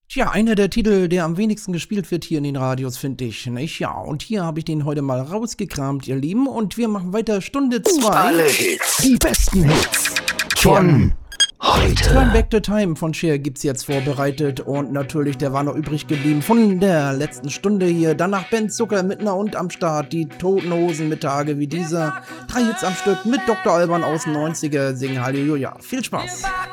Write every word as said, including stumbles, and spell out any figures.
Tja, einer der Titel, der am wenigsten gespielt wird hier in den Radios, finde ich, nicht? Ja, und hier habe ich den heute mal rausgekramt, ihr Lieben. Und wir machen weiter Stunde zwei. Alle Hits, die besten Hits von heute. Turn Back the Time von Cher gibt's jetzt vorbereitet. Und natürlich, der war noch übrig geblieben von der letzten Stunde hier. Danach Ben Zucker mit einer und am Start. Die Toten Hosen mit Tage wie dieser. Drei Hits am Stück mit Doktor Alban aus den neunziger. Singen Halleluja. Viel Spaß.